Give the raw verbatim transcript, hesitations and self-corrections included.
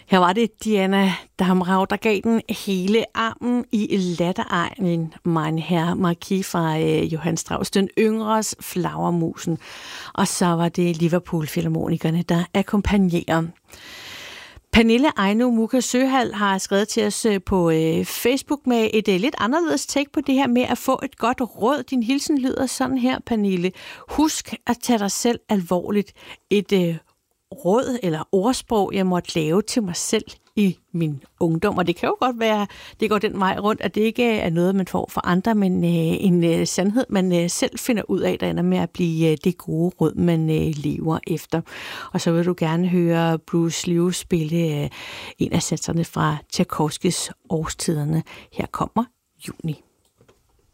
Her var det Diana Damrau, der gav den hele armen i Latteregnen, Mein Herr Marquis fra øh, Johann Strauss, den yngres Flagermusen. Og så var det Liverpool-filharmonikerne, der akkompagnerer. Pernille Ejno Muka Søhal har skrevet til os på øh, Facebook med et øh, lidt anderledes take på det her med at få et godt råd. Din hilsen lyder sådan her, Pernille. Husk at tage dig selv alvorligt. Et øh, råd eller ordsprog, jeg måtte lave til mig selv i min ungdom. Og det kan jo godt være, det går den vej rundt, at det ikke er noget, man får fra andre, men øh, en øh, sandhed, man øh, selv finder ud af, der ender med at blive øh, det gode råd, man øh, lever efter. Og så vil du gerne høre Bruce Lewis spille øh, en af satserne fra Tchaikovskys Årstiderne. Her kommer Juni.